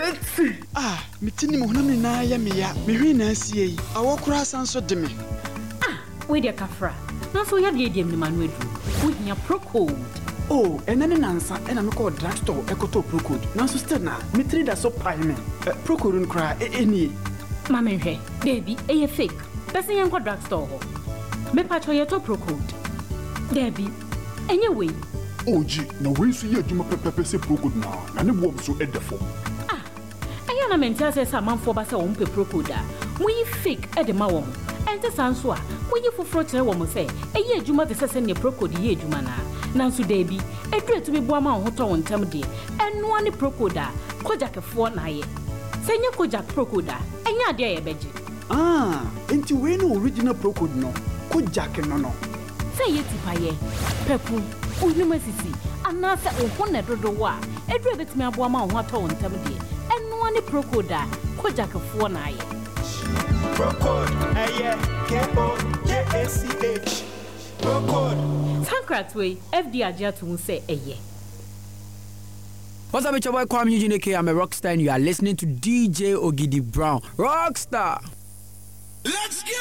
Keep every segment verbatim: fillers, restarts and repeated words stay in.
Eti. Ah, mitini mo hunam ni na ya me ya. Me hwi na asie yi. Awo kura sanso de me. Ah, we de kafra. Na so ya de dem ni manu edu. Wo hia Procode. Oh, enane nansa ena me call drugstore ekoto Procode. Nanso still na mitri da so pai me. Procode nkra eni. Ma me hwe. Baby, e ye fake. Person yen ko drugstore ho. Me pa cho ye to Procode. Baby, enye we. Oji, na we so ye adwuma pepepe se Procode na. Na ne bo so edefo. Ah. Aya na mentia se sa manfo ba se wo mpe Procode a. Mo yi fake e de ma wo mo. Ente sanso a, mo yi foforo kire wo mo se, eye adwuma de sese ne Procode ye adwuma na. Nanso Debi, edu etumi bo ama ho to won tam de. Eno ani Procode a, kojakefo na ye. Se nye kojak Procode a, enya ade ye beji. Ah, enti we no original Procode no. Kojak no no. Se ye tipaye. Pepu, unum asisi, anase ohone dodo wa. Edu ebetumi abo ama ho to won tam de. Eno ani Procode a, kojakefo na ye. Procode, aye, K O J A C H. Procode. Sankratwe, F D Ajia to say aye. What's up, it's your boy Kwame Eugene. I'm a rockstar and you are listening to D J Ogidi Brown. Rockstar! Let's go!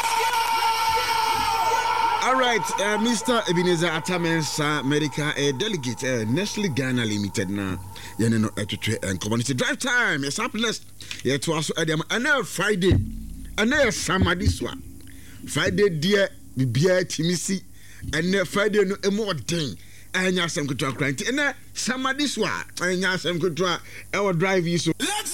All right, uh, Mister Ebenezer Atamensa, medical uh, delegate, uh, Nestle Ghana Limited now. You know, uh, and community drive time. Yes, up list. Yeah, to us, uh, and now Friday, and now summer this one. Friday, dear, be beer, Timisi, and now Friday, no more thing. And you have some good talk, right? And now summer this one, and you have some good talk. Our drive you so. Let's